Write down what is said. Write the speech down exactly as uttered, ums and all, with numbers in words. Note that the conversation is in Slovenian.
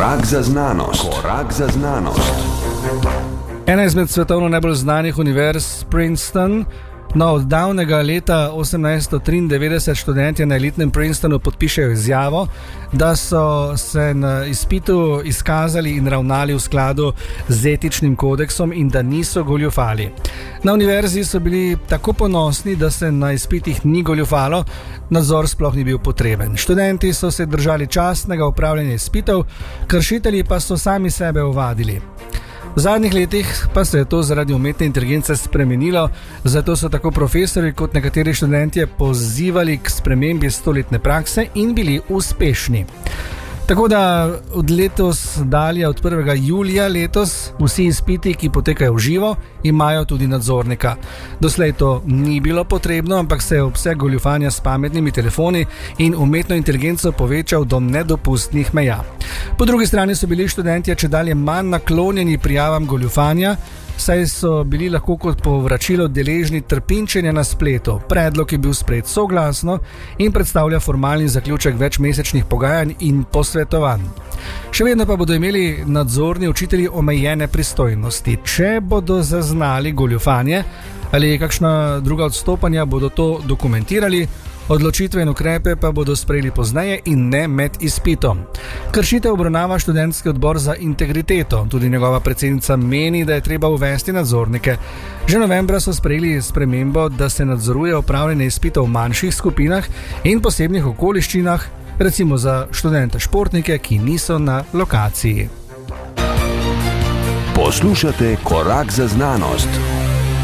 Korak za znanost. Korak za znanost. Ena izmed svetovno najbolj znanih univerz, Princeton. No, od davnega leta osemnajststo triindevetdeset študentje na elitnem Princetonu podpišejo izjavo, da so se na izpitu izkazali in ravnali v skladu z etičnim kodeksom in da niso goljufali. Na univerzi so bili tako ponosni, da se na izpitih ni goljufalo, nadzor sploh ni bil potreben. Študenti so se držali častnega upravljanja izpitov, kršitelji pa so sami sebe ovadili. V zadnjih letih pa se je to zaradi umetne inteligence spremenilo, zato so tako profesori kot nekateri študentje pozivali k spremembi stoletne prakse in bili uspešni. Tako da od letos dalje, od prvega julija letos, vsi izpiti, ki potekajo v živo, imajo tudi nadzornika. Doslej to ni bilo potrebno, ampak se je obseg goljufanja s pametnimi telefoni in umetno inteligenco povečal do nedopustnih meja. Po drugi strani so bili študentje čedalje manj naklonjeni prijavam goljufanja, saj so bili lahko kot povračilo deležni trpinčenja na spletu. Predlog je bil sprejet soglasno in predstavlja formalni zaključek večmesečnih pogajanj in posvetovanj. Še vedno pa bodo imeli nadzorni učitelji omejene pristojnosti. Če bodo zaznali goljufanje ali kakšna druga odstopanja, bodo to dokumentirali. Odločitve in ukrepe pa bodo sprejeli pozneje in ne med izpitom. Kršitev obravnava študentski odbor za integriteto. Tudi njegova predsednica meni, da je treba uvesti nadzornike. Že novembra so sprejeli spremembo, da se nadzoruje opravljanje izpitov v manjših skupinah in posebnih okoliščinah, recimo za študente športnike, ki niso na lokaciji. Poslušate Korak za znanost.